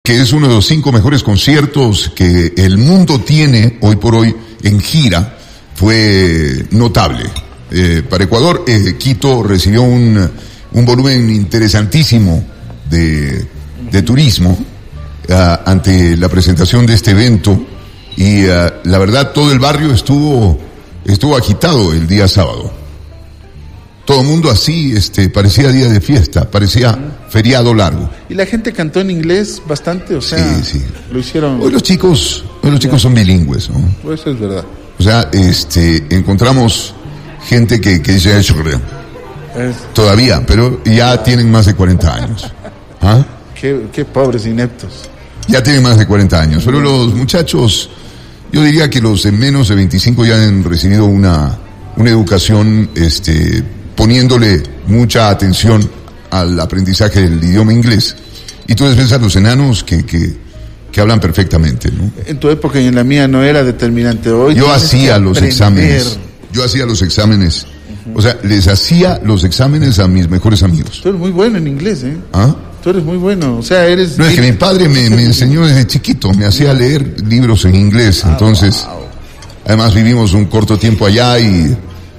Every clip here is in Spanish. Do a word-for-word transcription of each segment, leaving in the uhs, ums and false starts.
que es uno de los cinco mejores conciertos que el mundo tiene hoy por hoy en gira, fue notable. Eh, para Ecuador, eh, Quito recibió un, un volumen interesantísimo de, de turismo uh, ante la presentación de este evento, y uh, la verdad todo el barrio estuvo, estuvo agitado el día sábado. Todo el mundo así, este, parecía día de fiesta, parecía feriado largo. Y la gente cantó en inglés bastante, o sea, sí, sí. Lo hicieron. Hoy los chicos, hoy los chicos son bilingües, ¿no? Pues eso es verdad. O sea, este, encontramos gente que, que dice eso, creo. Es... Todavía, pero ya tienen más de cuarenta años. ¿Ah? Qué, qué pobres ineptos. Ya tienen más de cuarenta años, pero los muchachos, yo diría que los de menos de veinticinco ya han recibido una, una educación, este, poniéndole mucha atención al aprendizaje del idioma inglés. Y tú ves a los enanos que, que, que hablan perfectamente, ¿no? En tu época y en la mía no era determinante. Hoy yo hacía los exámenes. Yo hacía los exámenes. Uh-huh. O sea, les hacía los exámenes a mis mejores amigos. Tú eres muy bueno en inglés, ¿eh? ¿Ah? Tú eres muy bueno. O sea, eres... No, es que mi padre me, me enseñó desde chiquito. Me hacía leer libros en inglés. Ah, entonces, wow. Además vivimos un corto tiempo allá y...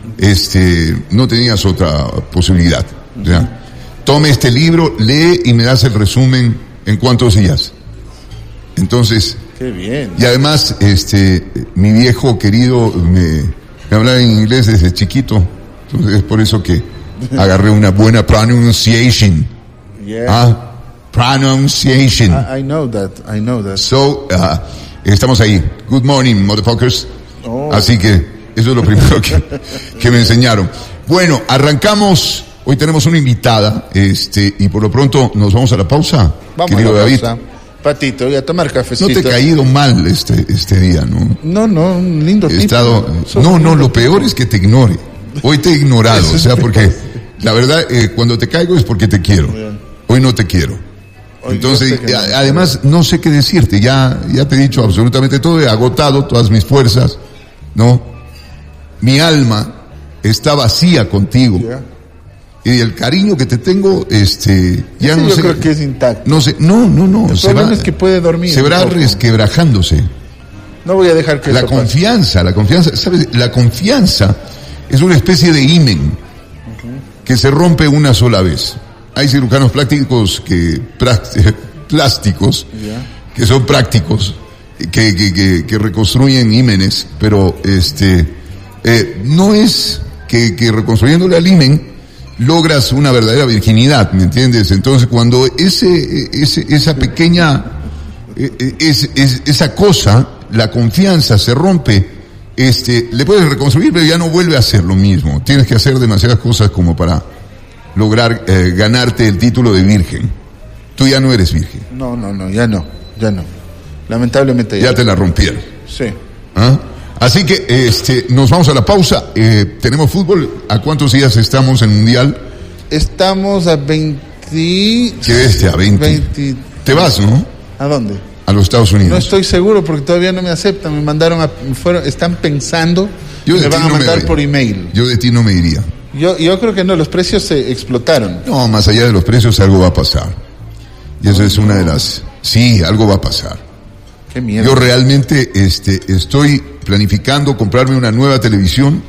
este, no tenías otra posibilidad. O sea, tome este libro, lee y me das el resumen en cuántos días. Entonces, qué bien. Y además, este, mi viejo querido me, me hablaba en inglés desde chiquito, entonces es por eso que agarré una buena pronunciation. Yeah. Ah, pronunciation. I, I know that, I know that. So, uh, estamos ahí. Good morning, motherfuckers. Oh. Así que eso es lo primero que, que me enseñaron. Bueno, arrancamos. Hoy tenemos una invitada, este, y por lo pronto nos vamos a la pausa. Vamos querido a la David. pausa. Patito, voy a tomar cafecito. No te he caído mal este, este día, ¿no? No, no, un lindo he tipo. Estado, no, no, lo peor es que te ignore. Hoy te he ignorado, o sea, porque la verdad, eh, cuando te caigo es porque te quiero. Hoy no te quiero. Entonces, no, además, no sé qué decirte. Ya, ya te he dicho absolutamente todo, he agotado todas mis fuerzas, ¿no? Mi alma está vacía contigo. Yeah. Y el cariño que te tengo, este, ya sí, no yo sé. Yo creo que es intacto. No sé, no, no, no. El se problema va, es que puede dormir. Se va resquebrajándose. No voy a dejar que la confianza, pase. la confianza, ¿sabes? La confianza es una especie de himen uh-huh. que se rompe una sola vez. Hay cirujanos plásticos que, plásticos, yeah. que son prácticos, que, que, que, que reconstruyen ímenes, pero este, eh, no es que, que reconstruyéndole al himen logras una verdadera virginidad, ¿me entiendes? Entonces cuando ese, ese, esa pequeña, es, es, esa cosa, la confianza se rompe, este, le puedes reconstruir, pero ya no vuelve a ser lo mismo. Tienes que hacer demasiadas cosas como para lograr eh, ganarte el título de virgen. Tú ya no eres virgen. No, no, no, ya no, ya no. Lamentablemente ya. Ya no. te la rompieron. Sí. ¿Ah? Así que este, nos vamos a la pausa. Eh, tenemos fútbol. ¿A cuántos días estamos en Mundial? Estamos a veinte... ¿Qué bestia? A veinte. veinte... Te vas, ¿no? ¿A dónde? A los Estados Unidos. No estoy seguro porque todavía no me aceptan. Me mandaron a... Fueron, están pensando yo que me van a no mandar me, por email. Yo de ti no me iría. Yo, yo creo que no, los precios se explotaron. No, más allá de los precios algo va a pasar. Y eso no, es una no. de las... Sí, algo va a pasar. Qué miedo. Yo realmente este, estoy planificando comprarme una nueva televisión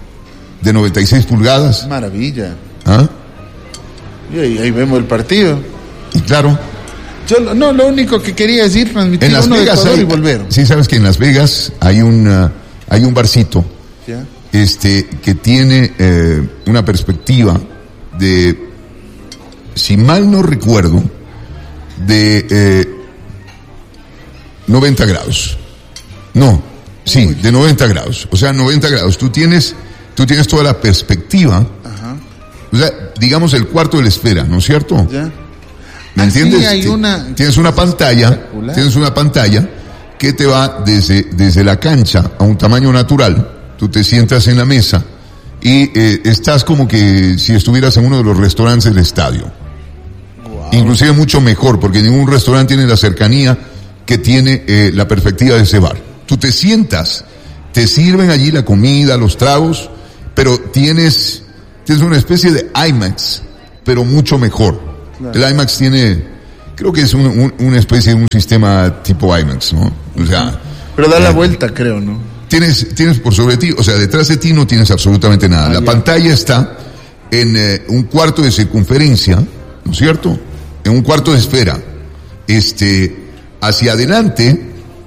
de noventa y seis pulgadas. Maravilla. ¿Ah? Y ahí, ahí vemos el partido. Y claro. Yo no, lo único que quería es ir, transmitir en Las uno Vegas de Ecuador hay, y volver. Sí, sabes que en Las Vegas hay un, uh, hay un barcito ¿ya? este, que tiene eh, una perspectiva de, si mal no recuerdo, de eh, noventa grados. No, sí, Uy. de noventa grados. O sea, noventa grados. Tú tienes, tú tienes toda la perspectiva. Ajá. O sea, digamos el cuarto de la esfera, ¿no es cierto? Ya. ¿Me ah, entiendes? Sí, hay una... Tienes una pantalla, tienes una pantalla que te va desde, desde la cancha a un tamaño natural. Tú te sientas en la mesa y eh, estás como que si estuvieras en uno de los restaurantes del estadio. Wow. Inclusive mucho mejor, porque ningún restaurante tiene la cercanía que tiene eh, la perspectiva de ese bar. Tú te sientas, te sirven allí la comida, los tragos, pero tienes, tienes una especie de IMAX, pero mucho mejor. Claro. El IMAX tiene creo que es un, un, una especie de un sistema tipo IMAX, ¿no? O sea... Pero da eh, la vuelta, creo, ¿no? Tienes, tienes por sobre ti, o sea, detrás de ti no tienes absolutamente nada. Ah, la ya. pantalla está en eh, un cuarto de circunferencia, ¿no es cierto? En un cuarto de esfera. Este, hacia adelante,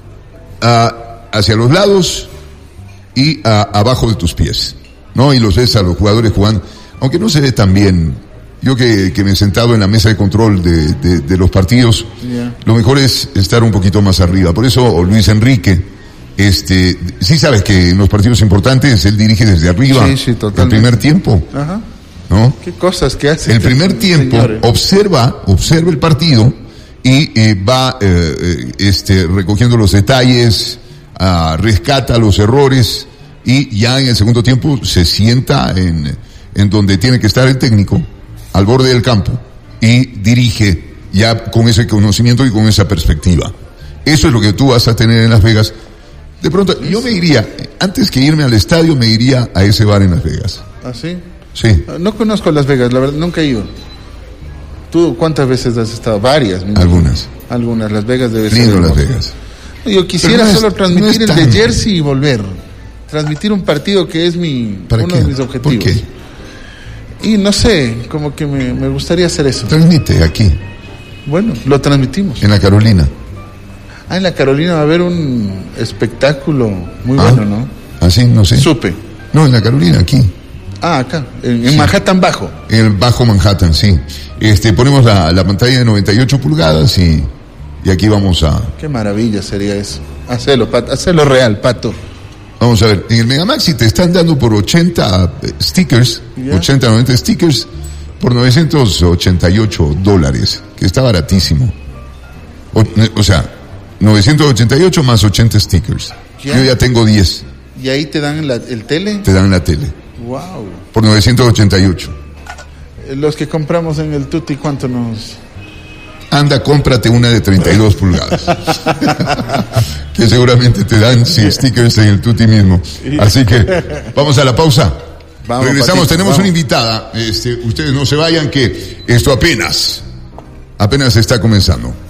a, hacia los lados y a, abajo de tus pies, ¿no? Y los ves a los jugadores jugando, aunque no se ve tan bien. Yo que, que me he sentado en la mesa de control de, de, de los partidos, Yeah. lo mejor es estar un poquito más arriba. Por eso Luis Enrique, este, sí sabes que en los partidos importantes él dirige desde arriba. Sí, sí, totalmente. El primer tiempo, Ajá. ¿no? Qué cosas que hace. El este primer tiempo señor, eh. observa, observa el partido y eh, va eh, eh, este, recogiendo los detalles, ah, rescata los errores y ya en el segundo tiempo se sienta en, en donde tiene que estar el técnico, al borde del campo, y dirige ya con ese conocimiento y con esa perspectiva. Eso es lo que tú vas a tener en Las Vegas. De pronto, yo me iría, antes que irme al estadio, me iría a ese bar en Las Vegas. ¿Ah, sí? Sí, No conozco Las Vegas, la verdad, nunca he ido. ¿Tú cuántas veces has estado? Varias. me imagino. algunas. Algunas, Las Vegas debe ser. Lindo Las hermoso. Vegas. Yo quisiera Pero no es- solo no transmitir es el tan- de Jersey y volver. Transmitir un partido que es mi ¿Para uno qué? de mis objetivos. ¿Por qué? Y no sé, como que me, me gustaría hacer eso. Transmite aquí, Bueno, lo transmitimos. en la Carolina. Ah, en la Carolina va a haber un espectáculo muy Ah, bueno, ¿no? Así, no sé. Supe. No, en la Carolina, aquí. Ah, acá, en, en Manhattan Bajo. En el Bajo Manhattan, sí. Este, ponemos la, la pantalla de noventa y ocho pulgadas y, y aquí vamos a, Qué maravilla sería eso. Hacerlo, Pato, hacerlo real, Pato. vamos a ver. En el Megamaxi te están dando por ochenta stickers, Ya. ochenta, noventa stickers, por novecientos ochenta y ocho dólares, que está baratísimo. O, o sea, novecientos ochenta y ocho más ochenta stickers. Ya. Yo ya tengo diez, Y ahí te dan la- el tele. te dan la tele, Wow. por novecientos ochenta y ocho. Los que compramos en el Tutti, ¿cuánto nos...? Anda, cómprate una de treinta y dos pulgadas. Que seguramente te dan sí, stickers en el Tutti mismo. Así que vamos a la pausa. Vamos, Regresamos, Patito, tenemos vamos. una invitada. Este, ustedes no se vayan, que esto apenas, apenas está comenzando.